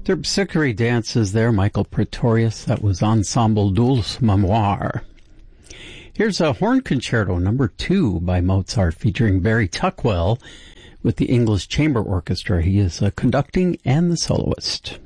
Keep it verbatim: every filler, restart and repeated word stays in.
Terpsichore dances there, Michael Pretorius. That was Ensemble Dulce Memoire. Here's a horn concerto number two by Mozart featuring Barry Tuckwell with the English Chamber Orchestra. He is a conducting and the soloist.